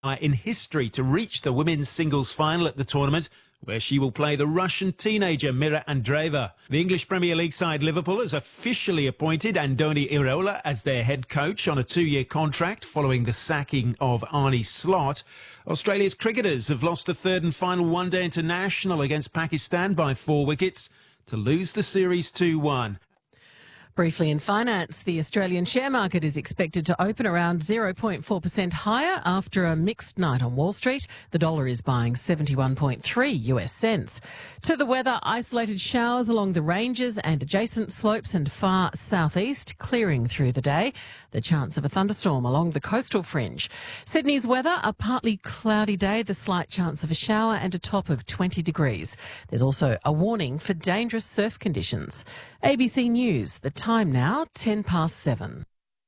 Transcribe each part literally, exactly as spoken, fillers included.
in history to reach the women's singles final at the tournament, where she will play the Russian teenager Mira Andreeva. The English Premier League side Liverpool has officially appointed Andoni Iraola as their head coach on a two-year contract following the sacking of Arne Slot. Australia's cricketers have lost the third and final one-day international against Pakistan by four wickets to lose the series two one. Briefly in finance, the Australian share market is expected to open around zero point four percent higher after a mixed night on Wall Street. The dollar is buying seventy-one point three U S cents. To the weather, isolated showers along the ranges and adjacent slopes and far southeast, clearing through the day. The chance of a thunderstorm along the coastal fringe. Sydney's weather, a partly cloudy day, the slight chance of a shower and a top of twenty degrees. There's also a warning for dangerous surf conditions. A B C News, the time now, ten past seven.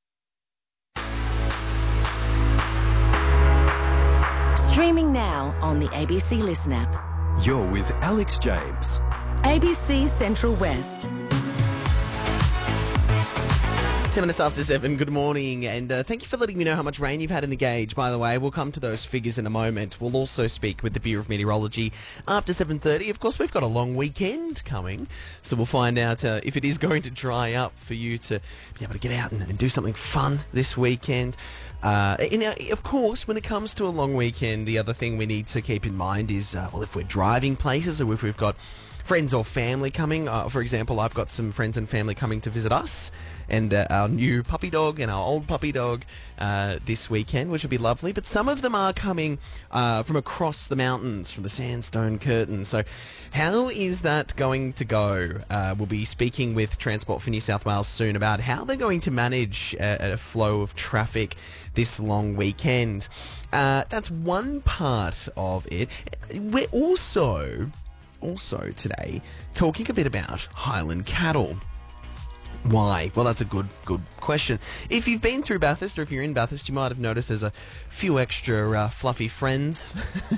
Streaming now on the A B C Listen app. You're with Alex James. A B C Central West. Ten minutes after seven, good morning, and uh, thank you for letting me know how much rain you've had in the gauge, by the way. We'll come to those figures in a moment. We'll also speak with the Bureau of Meteorology after seven thirty. Of course, we've got a long weekend coming, so we'll find out uh, if it is going to dry up for you to be able to get out and, and do something fun this weekend. Uh, and, uh, of course, when it comes to a long weekend, the other thing we need to keep in mind is, uh, well, if we're driving places or if we've got friends or family coming. Uh, for example, I've got some friends and family coming to visit us and uh, our new puppy dog and our old puppy dog uh, this weekend, which will be lovely. But some of them are coming uh, from across the mountains, from the Sandstone Curtain. So how is that going to go? Uh, we'll be speaking with Transport for New South Wales soon about how they're going to manage a, a flow of traffic this long weekend. Uh, that's one part of it. We're also... Also today, talking a bit about Highland cattle. Why? Well, that's a good good question. If you've been through Bathurst, or if you're in Bathurst, you might have noticed there's a few extra uh, fluffy friends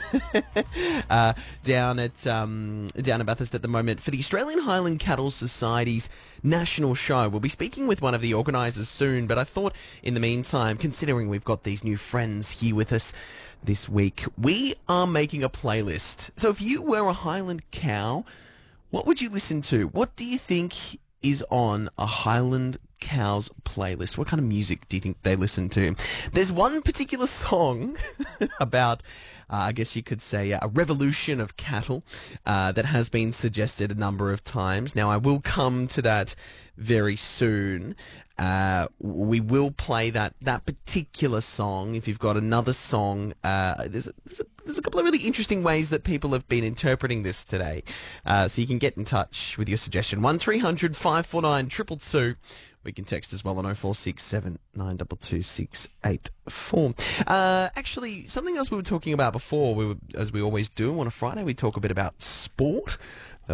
uh, down at um, down at Bathurst at the moment for the Australian Highland Cattle Society's national show. We'll be speaking with one of the organisers soon, but I thought in the meantime, considering we've got these new friends here with us this week, we are making a playlist. So if you were a Highland cow, what would you listen to? What do you think is on a Highland cow's playlist? What kind of music do you think they listen to? There's one particular song about, uh, I guess you could say, a revolution of cattle uh, that has been suggested a number of times. Now, I will come to that very soon. Uh, we will play that, that particular song. If you've got another song, uh, there's, a, there's, a, there's a couple of really interesting ways that people have been interpreting this today. Uh, so you can get in touch with your suggestion. one three hundred five four nine two two two. We can text as well on oh four six seven nine two two six eight four. Uh, actually, something else we were talking about before, we were, as we always do on a Friday, we talk a bit about sport.